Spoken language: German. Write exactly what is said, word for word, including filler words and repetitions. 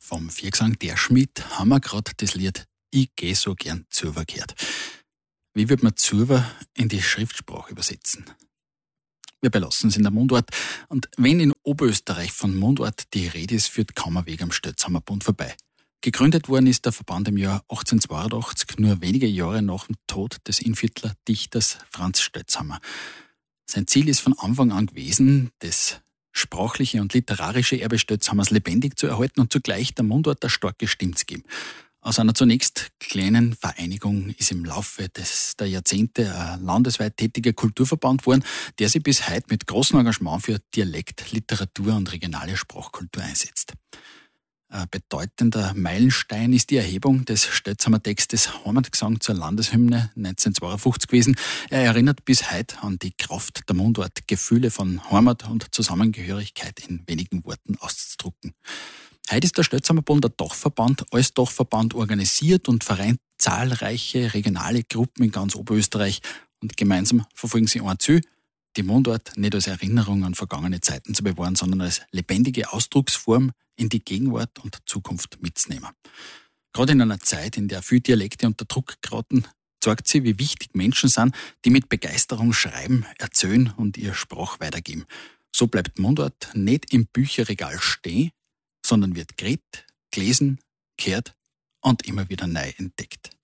Vom Viergesang Der Schmidt haben wir gerade das Lied Ich geh so gern zuwer gehört. Wie wird man zuwer in die Schriftsprache übersetzen? Wir belassen es in der Mundart. Und wenn in Oberösterreich von Mundart die Rede ist, führt kaum ein Weg am Stötzhammerbund vorbei. Gegründet worden ist der Verband im Jahr achtzehnhundertzweiundachtzig, nur wenige Jahre nach dem Tod des Innviertler Dichters Franz Stötzhammer. Sein Ziel ist von Anfang an gewesen, das sprachliche und literarische Erbe Stötzhammers lebendig zu erhalten und zugleich der Mundart eine starke Stimme zu geben. Aus einer zunächst kleinen Vereinigung ist im Laufe des, der Jahrzehnte ein landesweit tätiger Kulturverband geworden, der sich bis heute mit großem Engagement für Dialekt, Literatur und regionale Sprachkultur einsetzt. Ein bedeutender Meilenstein ist die Erhebung des Stötzhammer Textes Heimatgesang zur Landeshymne neunzehnhundertzweiundfünfzig gewesen. Er erinnert bis heute an die Kraft der Mundart, Gefühle von Heimat und Zusammengehörigkeit in wenigen Worten auszudrücken. Heute ist der Stötzhammerbund ein Dachverband, als Dachverband organisiert und vereint zahlreiche regionale Gruppen in ganz Oberösterreich und gemeinsam verfolgen sie ein Ziel, die Mundart nicht als Erinnerung an vergangene Zeiten zu bewahren, sondern als lebendige Ausdrucksform in die Gegenwart und Zukunft mitzunehmen. Gerade in einer Zeit, in der viele Dialekte unter Druck geraten, zeigt sie, wie wichtig Menschen sind, die mit Begeisterung schreiben, erzählen und ihr Sprach weitergeben. So bleibt Mundart nicht im Bücherregal stehen, sondern wird geredet, gelesen, gehört und immer wieder neu entdeckt.